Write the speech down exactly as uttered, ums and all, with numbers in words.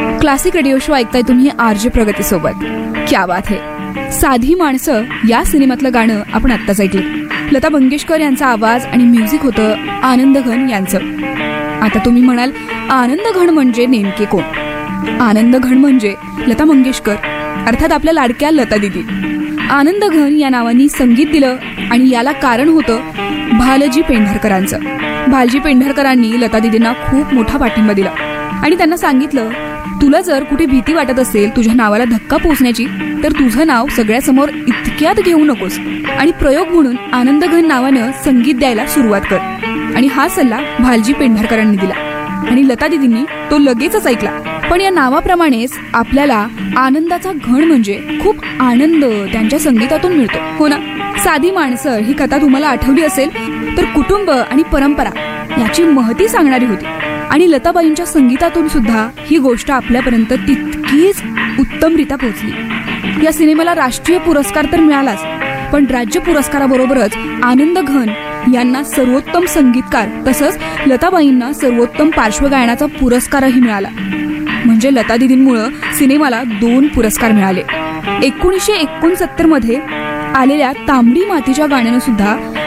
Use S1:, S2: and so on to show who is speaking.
S1: Classic radio show ऐकताय तुम्ही RJ प्रगती सोबत. क्या बात है. साधी माणसं या सिनेमातलं गाणं आपण आत्ताच ऐकलं. लता मंगेशकर यांचा आवाज आणि म्युझिक होतं आनंद घन यांचं. आता तुम्ही म्हणाल, आनंद घन म्हणजे नेमके कोण? आनंद घन म्हणजे लता मंगेशकर, अर्थात आपल्या लाडक्या लता दिदी. आनंद घन या नावानी संगीत दिलं आणि याला कारण होतं भालजी पेंढारकरांचं. भालजी पेंढारकरांनी लता दिदींना खूप मोठा पाठिंबा दिला आणि त्यांना सांगितलं, तुला जर कुठे भीती वाटत असेल तुझ्या नावाला धक्का पोचण्याची, तर तुझं नाव सगळ्यासमोर इतक्यात घेऊ नकोस आणि प्रयोग म्हणून आनंद घन नावानं संगीत द्यायला सुरुवात कर. आणि हा सल्ला भालजी पेंढारकरांनी दिला आणि लता दिदींनी तो लगेचच ऐकला. पण या नावाप्रमाणेच आपल्याला आनंदाचा घण म्हणजे खूप आनंद त्यांच्या संगीतातून मिळतो, हो ना? साधी माणसं ही कथा तुम्हाला आठवली असेल तर कुटुंब आणि परंपरा याची महती सांगणारी होती आणि लताबाईंच्या संगीतातून सुद्धा ही गोष्ट आपल्यापर्यंत तितकीच उत्तमरित्या पोहोचली. या सिनेमाला राष्ट्रीय पुरस्कार तर मिळालाच, पण राज्य पुरस्काराबरोबरच आनंद घन यांना सर्वोत्तम संगीतकार तसंच लताबाईंना सर्वोत्तम पार्श्वगायनाचा पुरस्कारही मिळाला. म्हणजे लता दिदींमुळं सिनेमाला दोन पुरस्कार मिळाले. एकोणीसशे एकोणसत्तर मध्ये आलेल्या तांबडी मातीच्या गाण्यानं सुद्धा